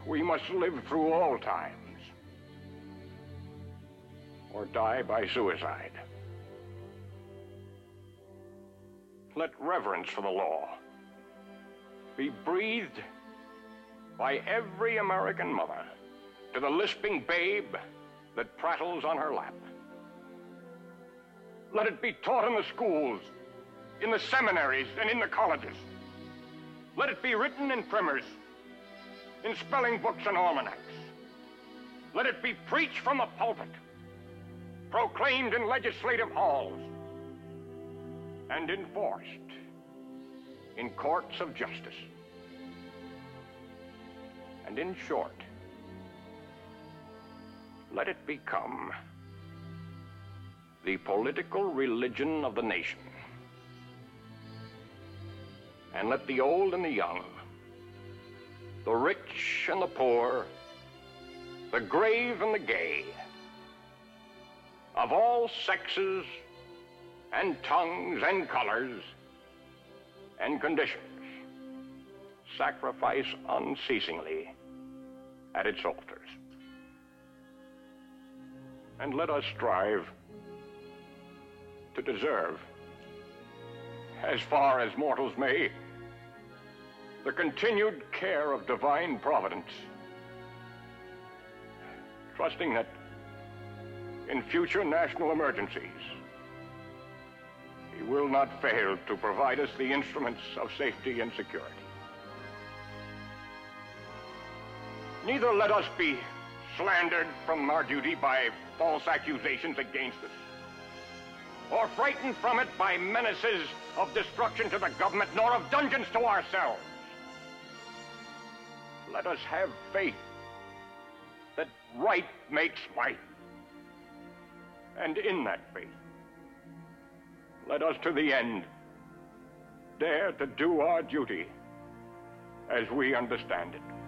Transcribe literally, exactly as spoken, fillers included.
we must live through all times, or die by suicide. Let reverence for the law be breathed by every American mother to the lisping babe that prattles on her lap. Let it be taught in the schools, in the seminaries, and in the colleges. Let it be written in primers, in spelling books and almanacs. Let it be preached from the pulpit, proclaimed in legislative halls, and enforced in courts of justice. And in short, let it become the political religion of the nation. And let the old and the young, the rich and the poor, the grave and the gay, of all sexes and tongues and colors and conditions, sacrifice unceasingly at its altars. And let us strive to deserve, as far as mortals may, the continued care of divine providence, trusting that in future national emergencies, he will not fail to provide us the instruments of safety and security. Neither let us be slandered from our duty by false accusations against us, or frightened from it by menaces of destruction to the government, nor of dungeons to ourselves. Let us have faith that right makes might. And in that faith, let us to the end dare to do our duty as we understand it.